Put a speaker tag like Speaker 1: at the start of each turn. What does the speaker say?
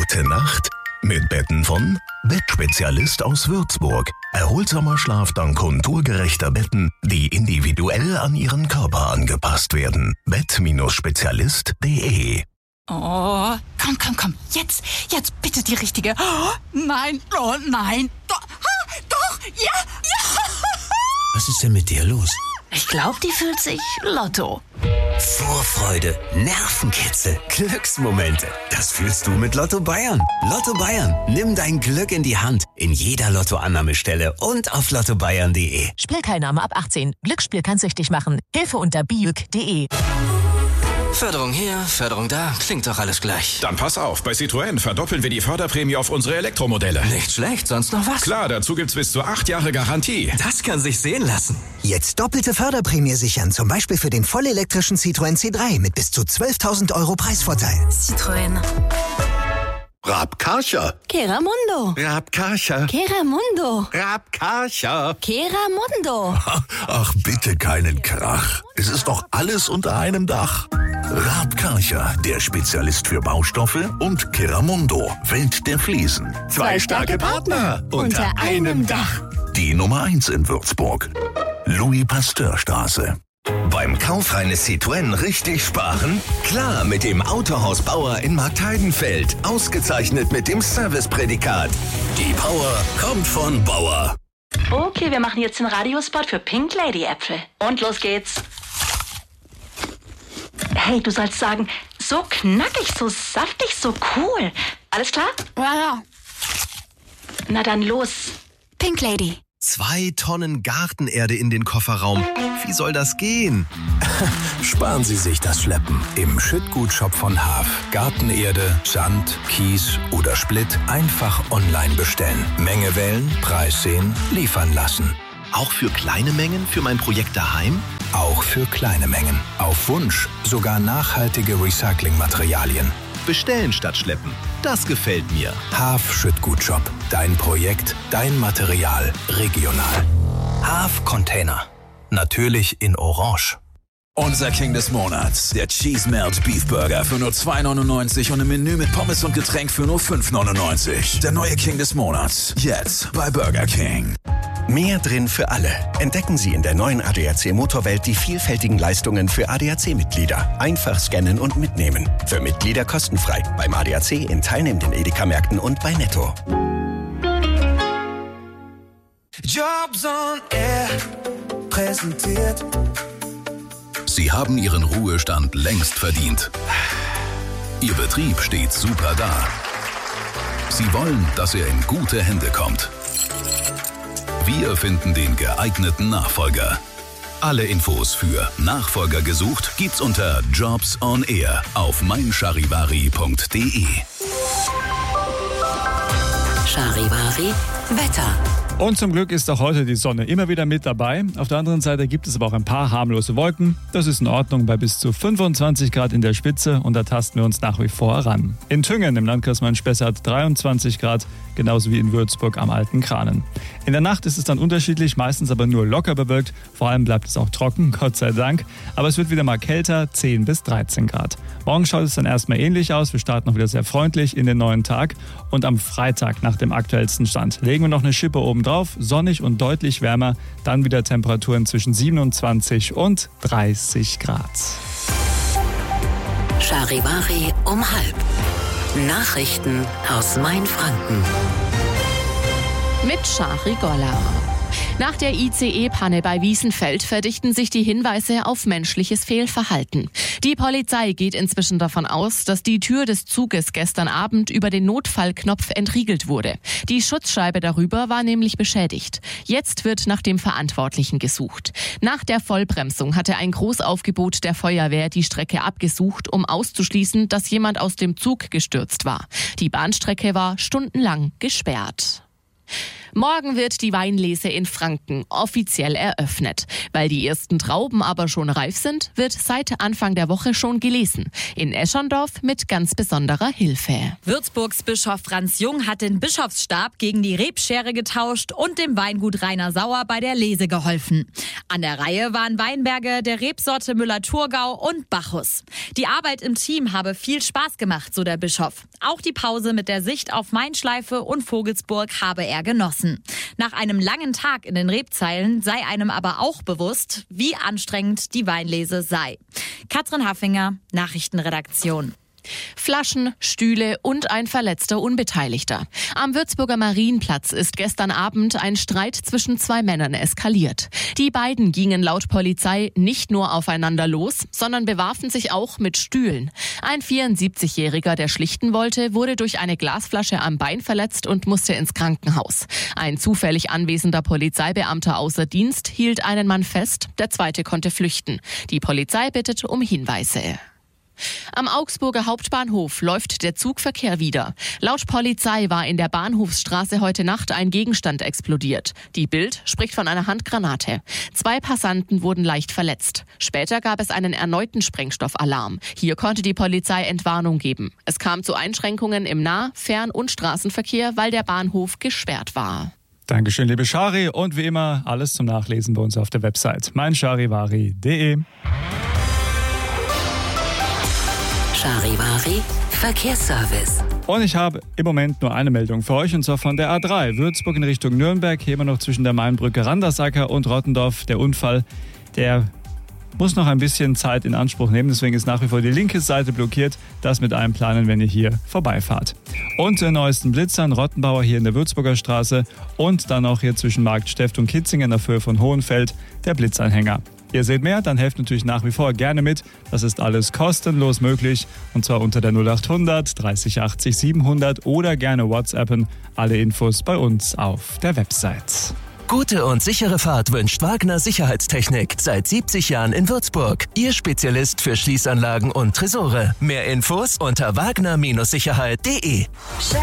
Speaker 1: Gute Nacht mit Betten von Bettspezialist aus Würzburg. Erholsamer Schlaf dank konturgerechter Betten, die individuell an Ihren Körper angepasst werden. Bett-spezialist.de.
Speaker 2: Oh, komm. Jetzt bitte die richtige. Oh, nein. Doch, ja.
Speaker 3: Was ist denn mit dir los?
Speaker 2: Ich glaube, die fühlt sich Lotto.
Speaker 3: Vorfreude, Nervenkitzel, Glücksmomente. Das fühlst du mit Lotto Bayern. Lotto Bayern, nimm dein Glück in die Hand. In jeder Lottoannahmestelle und auf lottobayern.de.
Speaker 4: Spielteilnahme ab 18. Glücksspiel kann süchtig machen. Hilfe unter biuk.de.
Speaker 5: Förderung hier, Förderung da, klingt doch alles gleich.
Speaker 6: Dann pass auf, bei Citroën verdoppeln wir die Förderprämie auf unsere Elektromodelle.
Speaker 5: Nicht schlecht, sonst noch was?
Speaker 6: Klar, dazu gibt's bis zu 8 Jahre Garantie.
Speaker 5: Das kann sich sehen lassen.
Speaker 7: Jetzt doppelte Förderprämie sichern, zum Beispiel für den vollelektrischen Citroën C3 mit bis zu 12.000 € Preisvorteil.
Speaker 2: Citroën.
Speaker 1: Raab-Karcher.
Speaker 8: Keramundo.
Speaker 1: Raab-Karcher.
Speaker 8: Keramundo.
Speaker 1: Raab-Karcher.
Speaker 8: Keramundo.
Speaker 1: Ach, bitte keinen Krach. Es ist doch alles unter einem Dach. Raab-Karcher, der Spezialist für Baustoffe, und Keramundo, Welt der Fliesen.
Speaker 8: Zwei starke Partner unter einem Dach.
Speaker 1: Die Nummer 1 in Würzburg. Louis-Pasteur-Straße.
Speaker 9: Beim Kauf eines Citroën richtig sparen? Klar, mit dem Autohaus Bauer in Marktheidenfeld. Ausgezeichnet mit dem Serviceprädikat. Die Power kommt von Bauer.
Speaker 10: Okay, wir machen jetzt den Radiospot für Pink Lady Äpfel. Und los geht's. Hey, du sollst sagen, so knackig, so saftig, so cool. Alles klar?
Speaker 2: Ja.
Speaker 10: Na dann los.
Speaker 2: Pink Lady.
Speaker 11: 2 Tonnen Gartenerde in den Kofferraum. Wie soll das gehen?
Speaker 1: Sparen Sie sich das Schleppen. Im Schüttgutshop von Haaf. Gartenerde, Sand, Kies oder Splitt einfach online bestellen. Menge wählen, Preis sehen, liefern lassen.
Speaker 11: Auch für kleine Mengen für mein Projekt daheim?
Speaker 1: Auch für kleine Mengen. Auf Wunsch sogar nachhaltige Recyclingmaterialien.
Speaker 11: Bestellen statt schleppen. Das gefällt mir.
Speaker 1: Haaf Schüttgutshop. Dein Projekt, dein Material, regional.
Speaker 3: Haaf Container. Natürlich in Orange.
Speaker 12: Unser King des Monats, der Cheese Melt Beef Burger für nur 2,99 und ein Menü mit Pommes und Getränk für nur 5,99. Der neue King des Monats, jetzt bei Burger King.
Speaker 13: Mehr drin für alle. Entdecken Sie in der neuen ADAC Motorwelt die vielfältigen Leistungen für ADAC-Mitglieder. Einfach scannen und mitnehmen. Für Mitglieder kostenfrei. Beim ADAC in teilnehmenden Edeka-Märkten und bei Netto.
Speaker 14: Jobs on Air präsentiert.
Speaker 1: Sie haben Ihren Ruhestand längst verdient. Ihr Betrieb steht super da. Sie wollen, dass er in gute Hände kommt. Wir finden den geeigneten Nachfolger. Alle Infos für Nachfolger gesucht gibt's unter Jobs on Air auf meincharivari.de.
Speaker 4: Charivari Wetter.
Speaker 15: Und zum Glück ist auch heute die Sonne immer wieder mit dabei. Auf der anderen Seite gibt es aber auch ein paar harmlose Wolken. Das ist in Ordnung bei bis zu 25 Grad in der Spitze und da tasten wir uns nach wie vor ran. In Thüngen im Landkreis Main-Spessart 23 Grad, genauso wie in Würzburg am Alten Kranen. In der Nacht ist es dann unterschiedlich, meistens aber nur locker bewölkt. Vor allem bleibt es auch trocken, Gott sei Dank. Aber es wird wieder mal kälter, 10 bis 13 Grad. Morgen schaut es dann erstmal ähnlich aus. Wir starten auch wieder sehr freundlich in den neuen Tag. Und am Freitag nach dem aktuellsten Stand legen wir noch eine Schippe oben drauf. Sonnig und deutlich wärmer. Dann wieder Temperaturen zwischen 27 und 30 Grad.
Speaker 4: Charivari um 12:30. Nachrichten aus Mainfranken.
Speaker 16: Mit Shari Golla. Nach der ICE-Panne bei Wiesenfeld verdichten sich die Hinweise auf menschliches Fehlverhalten. Die Polizei geht inzwischen davon aus, dass die Tür des Zuges gestern Abend über den Notfallknopf entriegelt wurde. Die Schutzscheibe darüber war nämlich beschädigt. Jetzt wird nach dem Verantwortlichen gesucht. Nach der Vollbremsung hatte ein Großaufgebot der Feuerwehr die Strecke abgesucht, um auszuschließen, dass jemand aus dem Zug gestürzt war. Die Bahnstrecke war stundenlang gesperrt. Morgen wird die Weinlese in Franken offiziell eröffnet. Weil die ersten Trauben aber schon reif sind, wird seit Anfang der Woche schon gelesen. In Eschondorf mit ganz besonderer Hilfe.
Speaker 17: Würzburgs Bischof Franz Jung hat den Bischofsstab gegen die Rebschere getauscht und dem Weingut Rainer Sauer bei der Lese geholfen. An der Reihe waren Weinberge der Rebsorte Müller-Thurgau und Bacchus. Die Arbeit im Team habe viel Spaß gemacht, so der Bischof. Auch die Pause mit der Sicht auf Mainschleife und Vogelsburg habe er genossen. Nach einem langen Tag in den Rebzeilen sei einem aber auch bewusst, wie anstrengend die Weinlese sei. Katrin Haffinger, Nachrichtenredaktion.
Speaker 16: Flaschen, Stühle und ein verletzter Unbeteiligter. Am Würzburger Marienplatz ist gestern Abend ein Streit zwischen zwei Männern eskaliert. Die beiden gingen laut Polizei nicht nur aufeinander los, sondern bewarfen sich auch mit Stühlen. Ein 74-Jähriger, der schlichten wollte, wurde durch eine Glasflasche am Bein verletzt und musste ins Krankenhaus. Ein zufällig anwesender Polizeibeamter außer Dienst hielt einen Mann fest, der zweite konnte flüchten. Die Polizei bittet um Hinweise. Am Augsburger Hauptbahnhof läuft der Zugverkehr wieder. Laut Polizei war in der Bahnhofsstraße heute Nacht ein Gegenstand explodiert. Die Bild spricht von einer Handgranate. 2 Passanten wurden leicht verletzt. Später gab es einen erneuten Sprengstoffalarm. Hier konnte die Polizei Entwarnung geben. Es kam zu Einschränkungen im Nah-, Fern- und Straßenverkehr, weil der Bahnhof gesperrt war.
Speaker 15: Dankeschön, liebe Shari. Und wie immer alles zum Nachlesen bei uns auf der Website meincharivari.de.
Speaker 18: Charivari Verkehrsservice.
Speaker 15: Und ich habe im Moment nur eine Meldung für euch, und zwar von der A3. Würzburg in Richtung Nürnberg, hier immer noch zwischen der Mainbrücke Randersacker und Rottendorf. Der Unfall, der muss noch ein bisschen Zeit in Anspruch nehmen, deswegen ist nach wie vor die linke Seite blockiert. Das mit einplanen, wenn ihr hier vorbeifahrt. Und den neuesten Blitzern, Rottenbauer hier in der Würzburger Straße und dann auch hier zwischen Marktsteft und Kitzingen auf Höhe von Hohenfeld, der Blitzanhänger. Ihr seht mehr, dann helft natürlich nach wie vor gerne mit. Das ist alles kostenlos möglich, und zwar unter der 0800 30 80 700 oder gerne WhatsAppen. Alle Infos bei uns auf der Website.
Speaker 19: Gute und sichere Fahrt wünscht Wagner Sicherheitstechnik. Seit 70 Jahren in Würzburg. Ihr Spezialist für Schließanlagen und Tresore. Mehr Infos unter wagner-sicherheit.de.